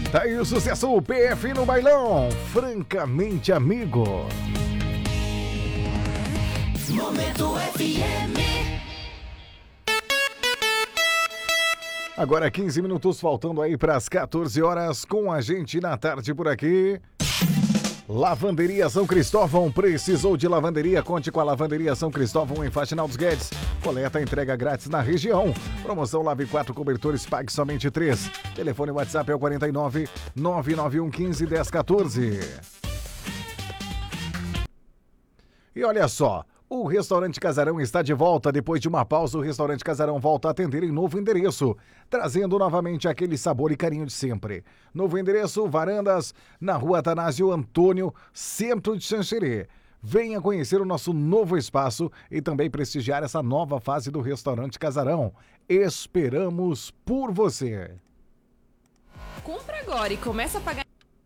Tá aí o sucesso PF no bailão, francamente amigo. Momento FM. Agora 15 minutos faltando aí para as 14 horas com a gente na tarde por aqui. Lavanderia São Cristóvão, precisou de lavanderia? Conte com a Lavanderia São Cristóvão em Faxinal dos Guedes. Coleta entrega grátis na região. Promoção Lave 4 cobertores, pague somente 3. Telefone WhatsApp é o 49 991 15 1014. E olha só, o Restaurante Casarão está de volta. Depois de uma pausa, o Restaurante Casarão volta a atender em novo endereço, trazendo novamente aquele sabor e carinho de sempre. Novo endereço, Varandas, na Rua Atanásio Antônio, centro de Xanxerê. Venha conhecer o nosso novo espaço e também prestigiar essa nova fase do Restaurante Casarão. Esperamos por você. Compra agora e começa a pagar.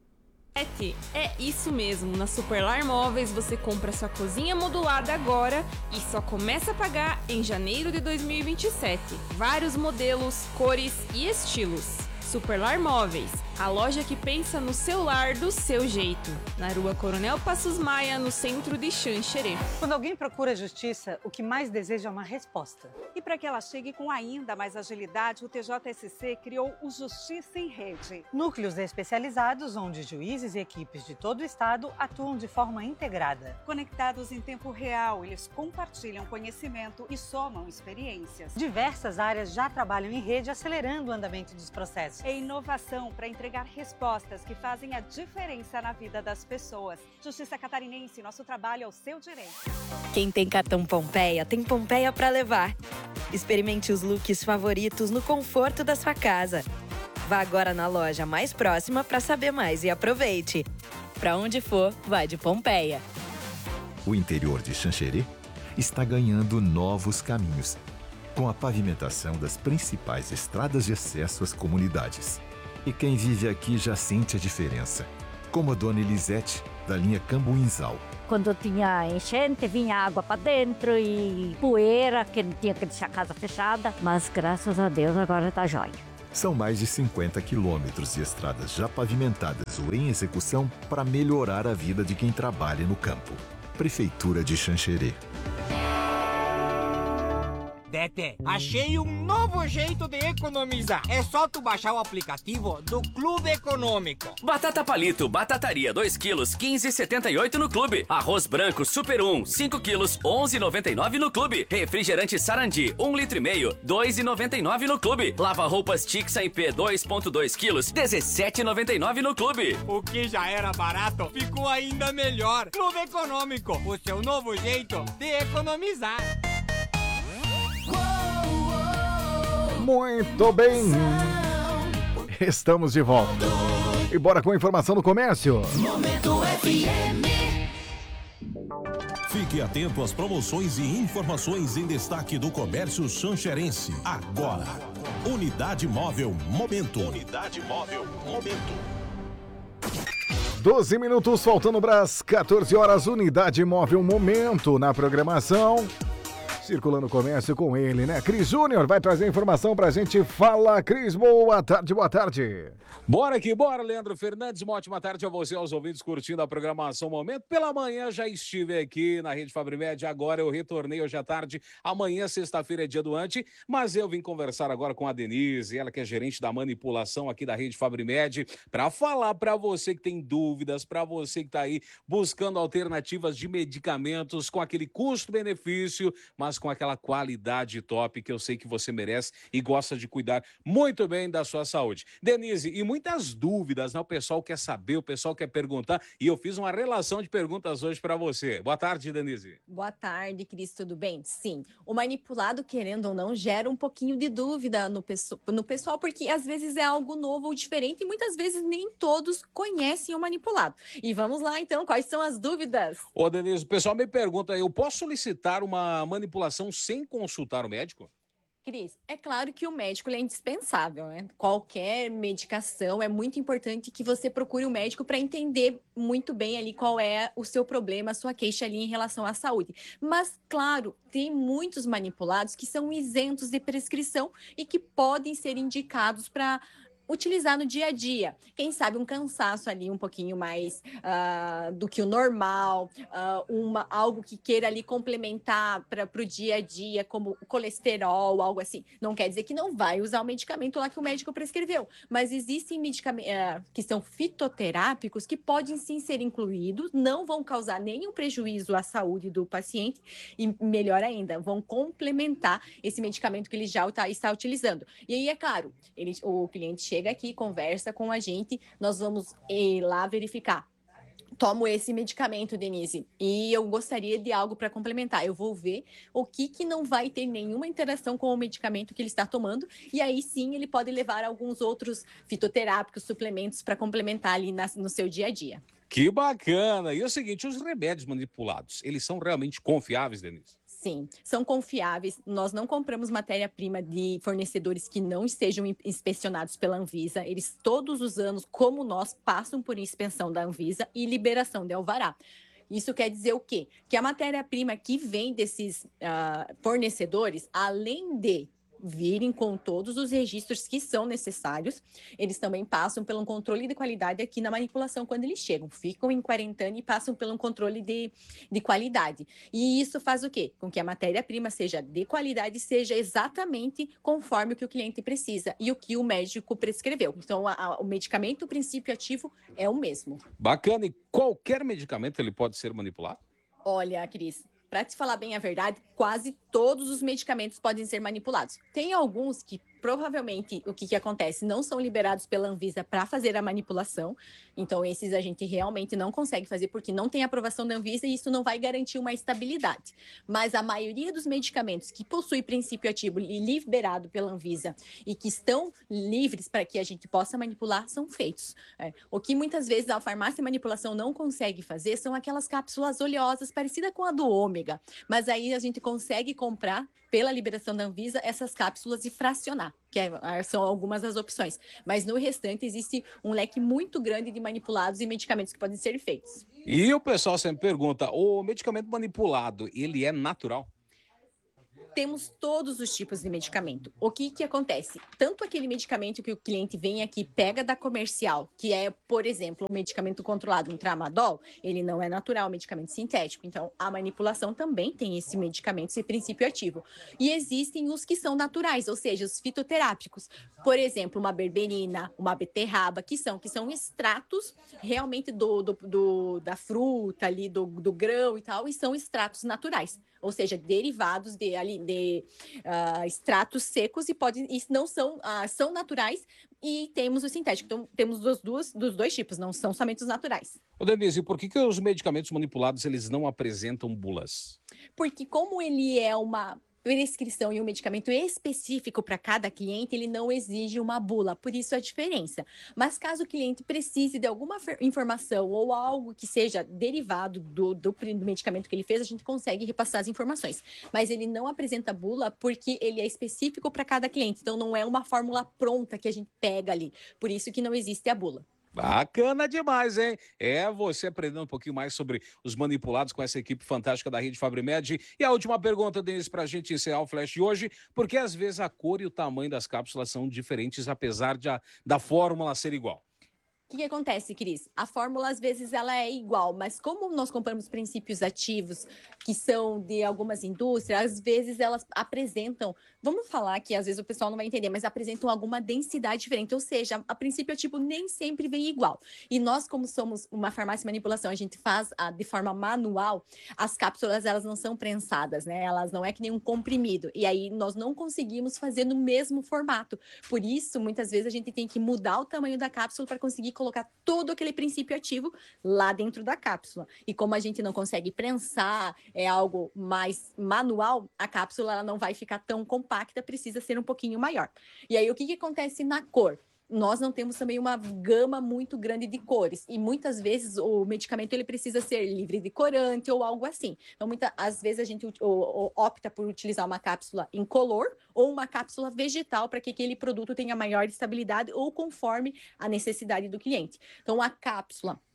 É isso mesmo, na Superlar Móveis você compra sua cozinha modulada agora e só começa a pagar em janeiro de 2027. Vários modelos, cores e estilos. Superlar Móveis, a loja que pensa no seu lar do seu jeito. Na Rua Coronel Passos Maia, no centro de Xanxerê. Quando alguém procura justiça, o que mais deseja é uma resposta. E para que ela chegue com ainda mais agilidade, o TJSC criou o Justiça em Rede. Núcleos especializados onde juízes e equipes de todo o estado atuam de forma integrada. Conectados em tempo real, eles compartilham conhecimento e somam experiências. Diversas áreas já trabalham em rede, acelerando o andamento dos processos. É inovação para entregar respostas que fazem a diferença na vida das pessoas. Justiça Catarinense, nosso trabalho é o seu direito. Quem tem cartão Pompeia, tem Pompeia para levar. Experimente os looks favoritos no conforto da sua casa. Vá agora na loja mais próxima para saber mais e aproveite. Para onde for, vá de Pompeia. O interior de Xanxerê está ganhando novos caminhos, com a pavimentação das principais estradas de acesso às comunidades. E quem vive aqui já sente a diferença, como a dona Elisete, da linha Cambuinzal. Quando tinha enchente, vinha água para dentro e poeira, que não tinha que deixar a casa fechada. Mas graças a Deus agora está jóia. São mais de 50 quilômetros de estradas já pavimentadas ou em execução para melhorar a vida de quem trabalha no campo. Prefeitura de Xanxerê. Tete, achei um novo jeito de economizar. É só tu baixar o aplicativo do Clube Econômico. Batata palito, batataria 2 quilos, 15,78 no Clube. Arroz branco Super 1, 5 quilos, 11,99 no Clube. Refrigerante Sarandi, 1,5 litro, 2,99 no Clube. Lava-roupas Tixa IP 2,2 quilos, 17,99 no Clube. O que já era barato, ficou ainda melhor. Clube Econômico, o seu novo jeito de economizar. Muito bem, estamos de volta. E bora com a informação do comércio. Momento FM. Fique atento às promoções e informações em destaque do comércio xanxerense. Agora, Unidade Móvel Momento. Unidade Móvel Momento. 12 minutos faltando para as 14 horas. Unidade Móvel Momento na programação. Circulando o comércio com ele, né? Cris Júnior vai trazer informação pra gente. Fala, Cris, boa tarde, boa tarde. Bora que bora, Leandro Fernandes, uma ótima tarde a você, aos ouvintes curtindo a programação Momento. Pela manhã já estive aqui na Rede Fabrimed, agora eu retornei hoje à tarde. Amanhã, sexta-feira, é dia do Ante, mas eu vim conversar agora com a Denise, ela que é gerente da manipulação aqui da Rede Fabrimed, para falar para você que tem dúvidas, para você que tá aí buscando alternativas de medicamentos com aquele custo-benefício, mas com aquela qualidade top que eu sei que você merece e gosta de cuidar muito bem da sua saúde. Denise, e muitas dúvidas, né? O pessoal quer saber, o pessoal quer perguntar, e eu fiz uma relação de perguntas hoje para você. Boa tarde, Denise. Boa tarde, Cris, tudo bem? Sim, o manipulado, querendo ou não, gera um pouquinho de dúvida no pessoal, porque às vezes é algo novo ou diferente e muitas vezes nem todos conhecem o manipulado. E vamos lá, então, quais são as dúvidas? Ô, Denise, o pessoal me pergunta, eu posso solicitar uma manipulação sem consultar o médico? Cris, é claro que o médico ele é indispensável, né? Qualquer medicação é muito importante que você procure o médico para entender muito bem ali qual é o seu problema, a sua queixa ali em relação à saúde. Mas, claro, tem muitos manipulados que são isentos de prescrição e que podem ser indicados para utilizar no dia a dia. Quem sabe um cansaço ali um pouquinho mais do que o normal, algo que queira ali complementar para o dia a dia, como colesterol, algo assim. Não quer dizer que não vai usar o medicamento lá que o médico prescreveu, mas existem medicamentos que são fitoterápicos que podem sim ser incluídos, não vão causar nenhum prejuízo à saúde do paciente e, melhor ainda, vão complementar esse medicamento que ele já está utilizando. E aí, é claro, o cliente chega aqui, conversa com a gente, nós vamos lá verificar. Tomo esse medicamento, Denise, e eu gostaria de algo para complementar. Eu vou ver o que não vai ter nenhuma interação com o medicamento que ele está tomando, e aí sim ele pode levar alguns outros fitoterápicos, suplementos para complementar ali no seu dia a dia. Que bacana! E é o seguinte, os remédios manipulados, eles são realmente confiáveis, Denise? Sim, são confiáveis. Nós não compramos matéria-prima de fornecedores que não estejam inspecionados pela Anvisa. Eles todos os anos, como nós, passam por inspeção da Anvisa e liberação de alvará. Isso quer dizer o quê? Que a matéria-prima que vem desses fornecedores, além de virem com todos os registros que são necessários, eles também passam pelo controle de qualidade aqui na manipulação quando eles chegam, ficam em quarentena e passam pelo controle de qualidade. E isso faz o quê? Com que a matéria-prima seja de qualidade, seja exatamente conforme o que o cliente precisa e o que o médico prescreveu. Então, o medicamento, o princípio ativo é o mesmo. Bacana. E qualquer medicamento ele pode ser manipulado? Olha, Cris, para te falar bem a verdade, quase todos os medicamentos podem ser manipulados. Tem alguns que provavelmente o que acontece? Não são liberados pela Anvisa para fazer a manipulação. Então, esses a gente realmente não consegue fazer porque não tem aprovação da Anvisa e isso não vai garantir uma estabilidade. Mas a maioria dos medicamentos que possui princípio ativo liberado pela Anvisa e que estão livres para que a gente possa manipular são feitos. O que muitas vezes a farmácia de manipulação não consegue fazer são aquelas cápsulas oleosas parecidas com a do ômega. Mas aí a gente consegue comprar pela liberação da Anvisa essas cápsulas e fracionar, que são algumas das opções. Mas no restante existe um leque muito grande de manipulados e medicamentos que podem ser feitos. E o pessoal sempre pergunta, o medicamento manipulado, ele é natural? Temos todos os tipos de medicamento. O que acontece? Tanto aquele medicamento que o cliente vem aqui, pega da comercial, que é, por exemplo, um medicamento controlado, um tramadol, ele não é natural, é um medicamento sintético. Então, a manipulação também tem esse medicamento, esse princípio ativo. E existem os que são naturais, ou seja, os fitoterápicos. Por exemplo, uma berberina, uma beterraba, que são extratos realmente da fruta ali, do grão e tal, e são extratos naturais. Ou seja, derivados de extratos secos e não são naturais, e temos o sintético. Então, temos dos dois tipos, não são somente os naturais. Ô Denise, por que os medicamentos manipulados eles não apresentam bulas? Porque como ele é uma prescrição e um medicamento específico para cada cliente, ele não exige uma bula, por isso a diferença. Mas caso o cliente precise de alguma informação ou algo que seja derivado do medicamento que ele fez, a gente consegue repassar as informações. Mas ele não apresenta bula porque ele é específico para cada cliente, então não é uma fórmula pronta que a gente pega ali, por isso que não existe a bula. Bacana demais, hein? Você aprendendo um pouquinho mais sobre os manipulados com essa equipe fantástica da Rede Fabrimed. E a última pergunta, Denise, para a gente encerrar o Flash de hoje, porque às vezes a cor e o tamanho das cápsulas são diferentes, apesar da fórmula ser igual. O que acontece, Cris? A fórmula, às vezes, ela é igual, mas como nós compramos princípios ativos que são de algumas indústrias, às vezes elas apresentam, vamos falar que às vezes o pessoal não vai entender, mas apresentam alguma densidade diferente, ou seja, a princípio ativo nem sempre vem igual. E nós, como somos uma farmácia de manipulação, a gente faz de forma manual, as cápsulas, elas não são prensadas, né? Elas não é que nem um comprimido. E aí nós não conseguimos fazer no mesmo formato. Por isso, muitas vezes a gente tem que mudar o tamanho da cápsula para conseguir colocar todo aquele princípio ativo lá dentro da cápsula. E como a gente não consegue prensar, é algo mais manual, a cápsula ela não vai ficar tão compacta, precisa ser um pouquinho maior. E aí, o que acontece na cor? Nós não temos também uma gama muito grande de cores. E muitas vezes o medicamento ele precisa ser livre de corante ou algo assim. Então, às vezes a gente opta por utilizar uma cápsula incolor ou uma cápsula vegetal para que aquele produto tenha maior estabilidade ou conforme a necessidade do cliente. Então, a cápsula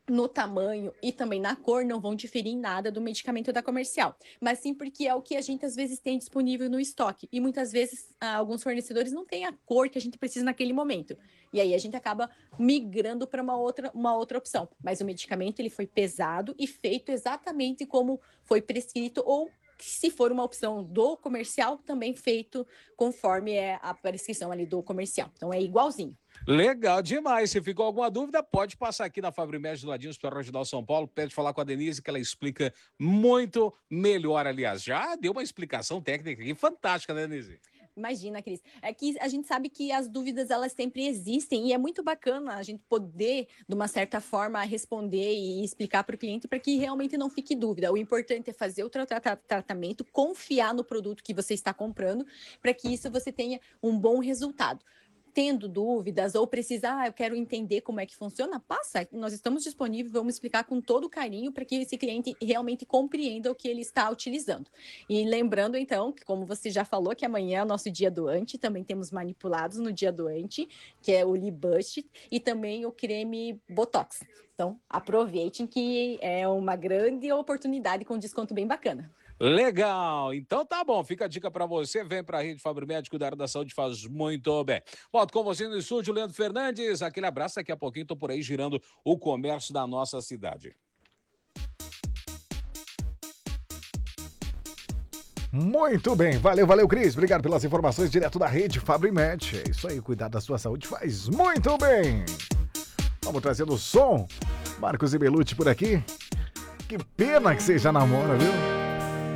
no tamanho e também na cor não vão diferir em nada do medicamento da comercial, mas sim porque é o que a gente às vezes tem disponível no estoque e muitas vezes alguns fornecedores não têm a cor que a gente precisa naquele momento e aí a gente acaba migrando para uma outra opção, mas o medicamento ele foi pesado e feito exatamente como foi prescrito ou se for uma opção do comercial, também feito conforme é a prescrição ali do comercial. Então é igualzinho. Legal demais. Se ficou alguma dúvida, pode passar aqui na Fabrimed do ladinho, Super Regional São Paulo. Pede falar com a Denise, que ela explica muito melhor. Aliás, já deu uma explicação técnica aqui fantástica, né, Denise? Imagina, Cris. É que a gente sabe que as dúvidas, elas sempre existem e é muito bacana a gente poder, de uma certa forma, responder e explicar para o cliente para que realmente não fique dúvida. O importante é fazer o tratamento, confiar no produto que você está comprando para que isso você tenha um bom resultado. Tendo dúvidas ou precisar, eu quero entender como é que funciona, passa, nós estamos disponíveis, vamos explicar com todo carinho para que esse cliente realmente compreenda o que ele está utilizando. E lembrando então, que como você já falou, que amanhã é o nosso dia doante, também temos manipulados no dia doante, que é o Libust e também o creme Botox. Então, aproveitem que é uma grande oportunidade com desconto bem bacana. Legal, então tá bom, fica a dica pra você, vem pra Rede Fabrimed, cuidar da saúde faz muito bem. Volto com você no estúdio, Leandro Fernandes, aquele abraço, daqui a pouquinho tô por aí girando o comércio da nossa cidade. Muito bem, valeu, Cris, obrigado pelas informações direto da Rede Fabrimed, é isso aí, cuidar da sua saúde faz muito bem. Vamos trazendo o som, Marcos e Belucci por aqui. Que pena que você já namora, viu?